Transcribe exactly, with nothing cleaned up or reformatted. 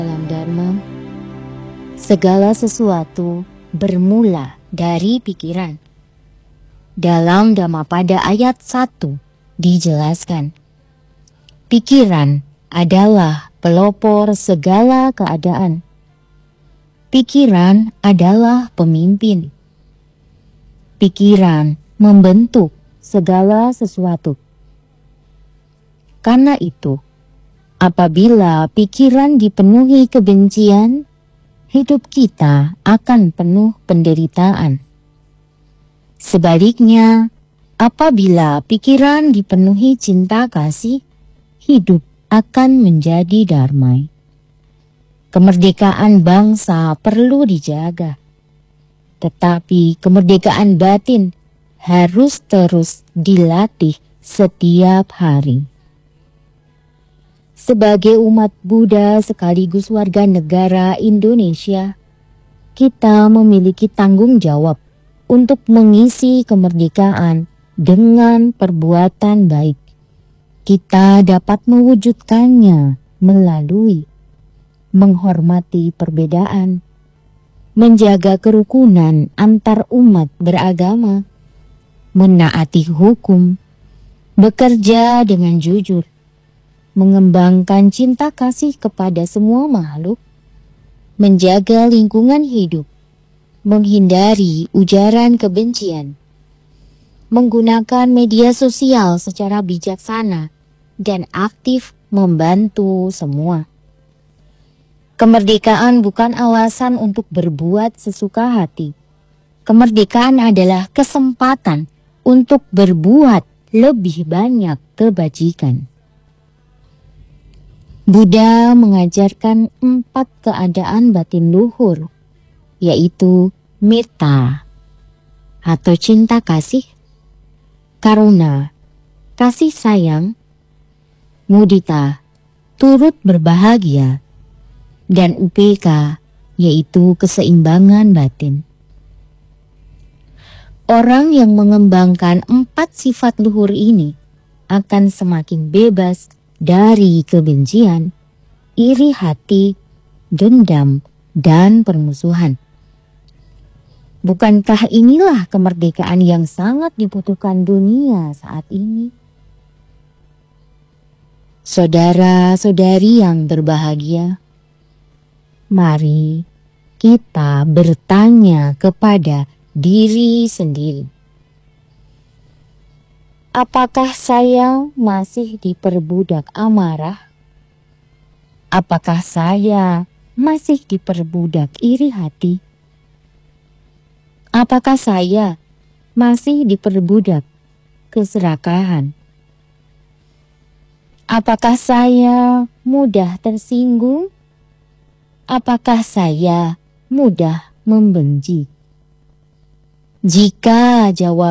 Dalam Dharma, segala sesuatu bermula dari pikiran. Dalam Dhammapada ayat satu dijelaskan, pikiran adalah pelopor segala keadaan. Pikiran adalah pemimpin. Pikiran membentuk segala sesuatu. Karena itu, apabila pikiran dipenuhi kebencian, hidup kita akan penuh penderitaan. Sebaliknya, apabila pikiran dipenuhi cinta kasih, hidup akan menjadi damai. Kemerdekaan bangsa perlu dijaga, tetapi kemerdekaan batin harus terus dilatih setiap hari. Sebagai umat Buddha sekaligus warga negara Indonesia, kita memiliki tanggung jawab untuk mengisi kemerdekaan dengan perbuatan baik. Kita dapat mewujudkannya melalui menghormati perbedaan, menjaga kerukunan antar umat beragama, menaati hukum, bekerja dengan jujur, mengembangkan cinta kasih kepada semua makhluk, menjaga lingkungan hidup, menghindari ujaran kebencian, menggunakan media sosial secara bijaksana, dan aktif membantu semua. Kemerdekaan bukan alasan untuk berbuat sesuka hati. Kemerdekaan adalah kesempatan untuk berbuat lebih banyak kebajikan. Buddha mengajarkan empat keadaan batin luhur, yaitu metta atau cinta kasih, karuna, kasih sayang, mudita, turut berbahagia, dan upeka, yaitu keseimbangan batin. Orang yang mengembangkan empat sifat luhur ini akan semakin bebas dari kebencian, iri hati, dendam, dan permusuhan. Bukankah inilah kemerdekaan yang sangat dibutuhkan dunia saat ini? Saudara-saudari yang berbahagia, mari kita bertanya kepada diri sendiri. Apakah saya masih diperbudak amarah? Apakah saya masih diperbudak iri hati? Apakah saya masih diperbudak keserakahan? Apakah saya mudah tersinggung? Apakah saya mudah membenci? Jika jawab